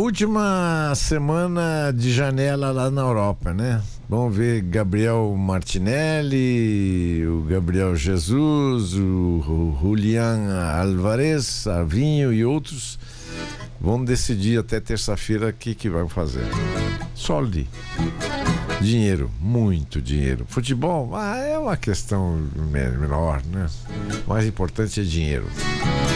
última semana de janela lá na Europa, né? Vamos ver Gabriel Martinelli, o Gabriel Jesus, o Julián Álvarez, Savinho e outros vão decidir até terça-feira o que vão fazer. Só ali. Dinheiro, muito dinheiro. Futebol, é uma questão menor, né? O mais importante é dinheiro.